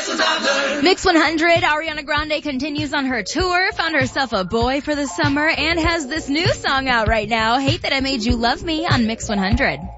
Mix 100, Ariana Grande continues on her tour, found herself a boy for the summer, and has this new song out right now, Hate That I Made You Love Me, on Mix 100.